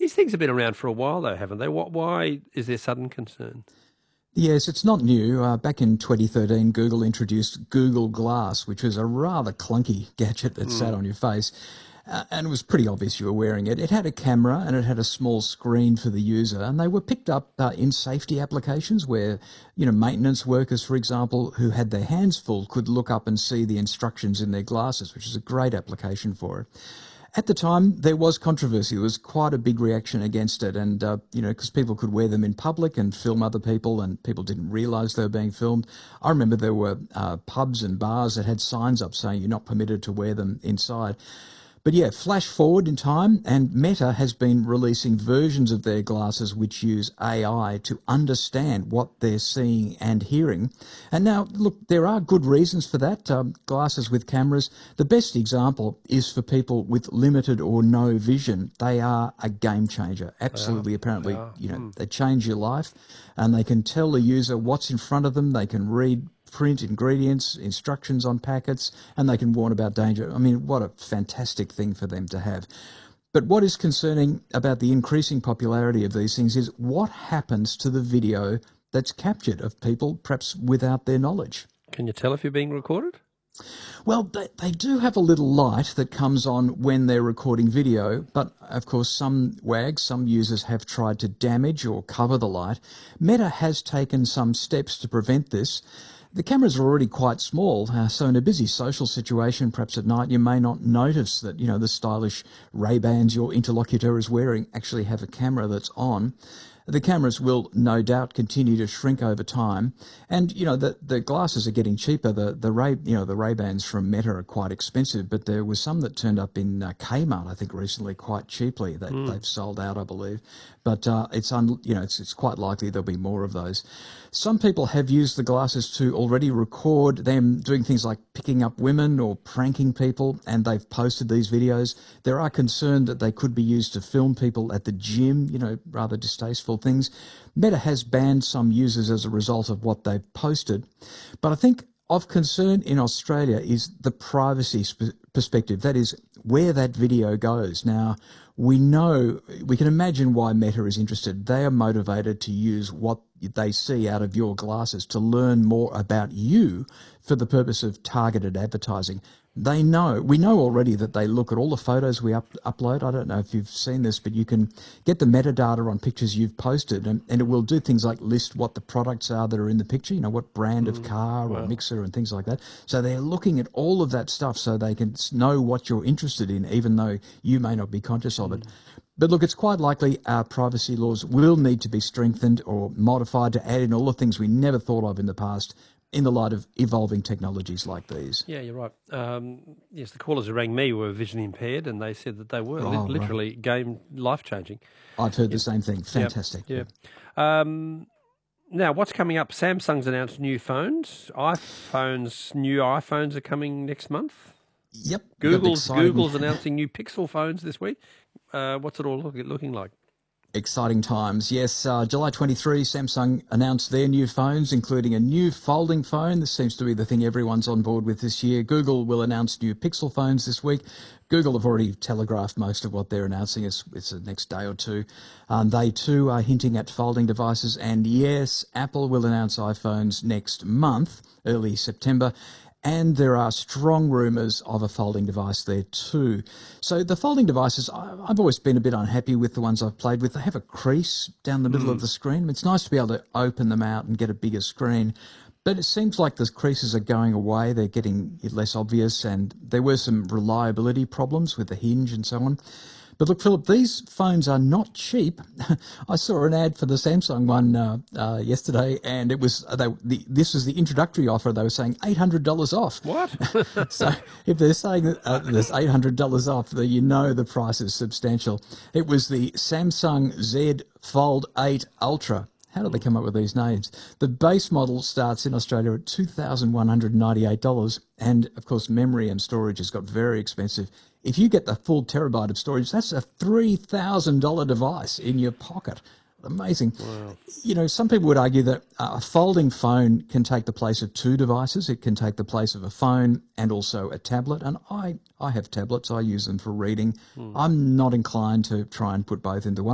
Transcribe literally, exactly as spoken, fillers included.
These things have been around for a while, though, haven't they? What, why is there sudden concern? Yes, it's not new. Uh, back in twenty thirteen, Google introduced Google Glass, which was a rather clunky gadget that mm. sat on your face. Uh, and it was pretty obvious you were wearing it. It had a camera and it had a small screen for the user, and they were picked up uh, in safety applications where, you know, maintenance workers, for example, who had their hands full could look up and see the instructions in their glasses, which is a great application for it. At the time, there was controversy. There was quite a big reaction against it, and, uh, you know, because people could wear them in public and film other people, and people didn't realise they were being filmed. I remember there were uh, pubs and bars that had signs up saying you're not permitted to wear them inside. But yeah, flash forward in time, and Meta has been releasing versions of their glasses which use A I to understand what they're seeing and hearing. And now, look, there are good reasons for that. Um, glasses with cameras. The best example is for people with limited or no vision. They are a game changer. Absolutely, apparently, yeah. you know, mm. they change your life, and they can tell the user what's in front of them. They can read print ingredients, instructions on packets, and they can warn about danger. I mean, what a fantastic thing for them to have. But what is concerning about the increasing popularity of these things is what happens to the video that's captured of people, perhaps without their knowledge. Can you tell if you're being recorded? Well, they, they do have a little light that comes on when they're recording video, but of course some wags, some users have tried to damage or cover the light. Meta has taken some steps to prevent this. The cameras are already quite small, uh, so in a busy social situation, perhaps at night, you may not notice that, you know, the stylish Ray-Bans your interlocutor is wearing actually have a camera that's on. The cameras will no doubt continue to shrink over time, and you know the the glasses are getting cheaper. The the Ray you know the Ray-Bans from Meta are quite expensive, but there was some that turned up in uh, Kmart, I think, recently, quite cheaply. That mm. they've sold out, I believe. But uh, it's un, you know it's it's quite likely there'll be more of those. Some people have used the glasses to already record them doing things like picking up women or pranking people, and they've posted these videos. There are concerned that they could be used to film people at the gym, you know, rather distasteful things. Meta has banned some users as a result of what they've posted. But I think of concern in Australia is the privacy perspective. That is, where that video goes. Now, we know, we can imagine why Meta is interested. They are motivated to use what they see out of your glasses to learn more about you for the purpose of targeted advertising. They know, we know already that they look at all the photos we up, upload. I don't know if you've seen this, but you can get the metadata on pictures you've posted, and, and it will do things like list what the products are that are in the picture, you know, what brand mm, of car or wow. mixer and things like that. So they're looking at all of that stuff so they can know what you're interested in, even though you may not be conscious of it. But look, it's quite likely our privacy laws will need to be strengthened or modified to add in all the things we never thought of in the past, in the light of evolving technologies like these. Yeah, you're right. Um, yes, the callers who rang me were vision impaired, and they said that they were oh, li- literally right. game life-changing. I've heard yep. the same thing. Fantastic. Yeah. Yep. Um, now, what's coming up? Samsung's announced new phones. iPhones, new iPhones are coming next month. Yep. Google's Google's announcing new Pixel phones this week. Uh, what's it all look, looking like? Exciting times. Yes, uh, July twenty-third, Samsung announced their new phones, including a new folding phone. This seems to be the thing everyone's on board with this year. Google will announce new Pixel phones this week. Google have already telegraphed most of what they're announcing. It's, it's the next day or two. Um, they too are hinting at folding devices. And yes, Apple will announce iPhones next month, early September. And there are strong rumours of a folding device there too. So the folding devices, I've always been a bit unhappy with the ones I've played with. They have a crease down the middle mm. of the screen. It's nice to be able to open them out and get a bigger screen. But it seems like the creases are going away. They're getting less obvious, and there were some reliability problems with the hinge and so on. But look, Philip, these phones are not cheap. I saw an ad for the Samsung one uh, uh, yesterday, and it was they, the, this was the introductory offer. They were saying eight hundred dollars off. What? So if they're saying that uh, there's eight hundred dollars off, then you know the price is substantial. It was the Samsung Z Fold eight Ultra. How did they come up with these names? The base model starts in Australia at two thousand one hundred ninety-eight dollars, and of course memory and storage has got very expensive. If you get the full terabyte of storage, that's a three thousand dollars device in your pocket. Amazing. Wow. You know, some people would argue that a folding phone can take the place of two devices. It can take the place of a phone and also a tablet. And I, I have tablets. I use them for reading. Hmm. I'm not inclined to try and put both into one.